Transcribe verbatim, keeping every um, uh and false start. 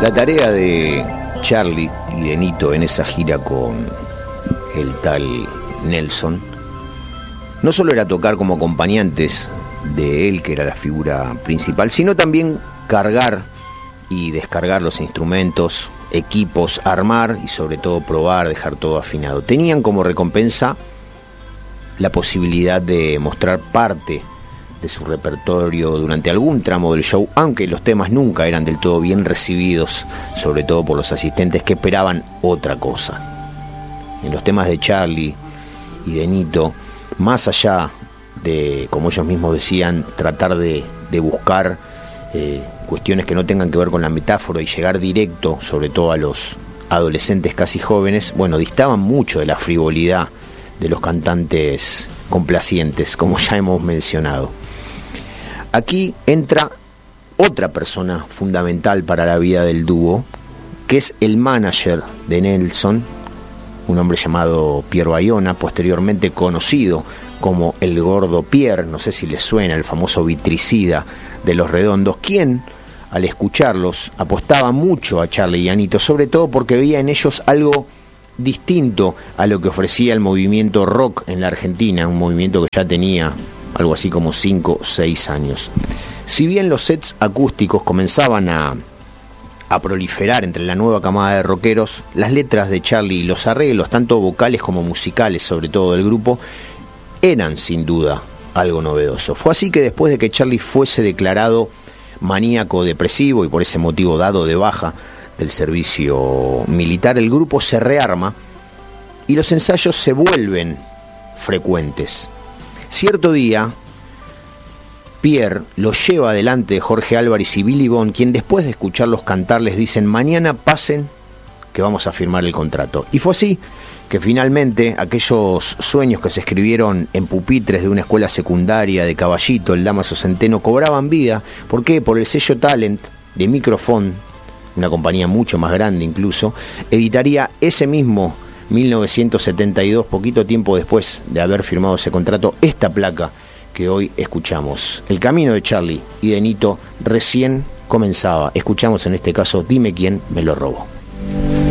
La tarea de Charlie y de Nito en esa gira con el tal Nelson no solo era tocar como acompañantes de él, que era la figura principal, sino también cargar y descargar los instrumentos, equipos, armar y sobre todo probar, dejar todo afinado. Tenían como recompensa la posibilidad de mostrar parte de su repertorio durante algún tramo del show, aunque los temas nunca eran del todo bien recibidos, sobre todo por los asistentes que esperaban otra cosa. En los temas de Charlie y de Nito, más allá de, como ellos mismos decían, tratar de, de buscar eh, cuestiones que no tengan que ver con la metáfora y llegar directo, sobre todo a los adolescentes casi jóvenes, bueno, distaban mucho de la frivolidad de los cantantes complacientes, como ya hemos mencionado. Aquí entra otra persona fundamental para la vida del dúo, que es el manager de Nelson, un hombre llamado Pierre Bayona, posteriormente conocido como el Gordo Pierre, no sé si les suena, el famoso vitricida de Los Redondos, quien, al escucharlos, apostaba mucho a Charlie y a Nito, sobre todo porque veía en ellos algo distinto a lo que ofrecía el movimiento rock en la Argentina, un movimiento que ya tenía algo así como cinco o seis años. Si bien los sets acústicos comenzaban a, a proliferar entre la nueva camada de rockeros, las letras de Charlie y los arreglos, tanto vocales como musicales, sobre todo del grupo, eran sin duda algo novedoso. Fue así que después de que Charlie fuese declarado maníaco depresivo y por ese motivo dado de baja del servicio militar, el grupo se rearma y los ensayos se vuelven frecuentes. Cierto día, Pierre los lleva delante de Jorge Álvarez y Billy Bond, quien después de escucharlos cantar les dicen: mañana pasen que vamos a firmar el contrato. Y fue así que finalmente aquellos sueños que se escribieron en pupitres de una escuela secundaria de Caballito, el Dámaso Centeno, cobraban vida. ¿Por qué? Por el sello Talent de Microfon, una compañía mucho más grande incluso, editaría ese mismo mil novecientos setenta y dos, poquito tiempo después de haber firmado ese contrato, esta placa que hoy escuchamos. El camino de Charlie y de Nito recién comenzaba. Escuchamos en este caso Dime quién me lo robó.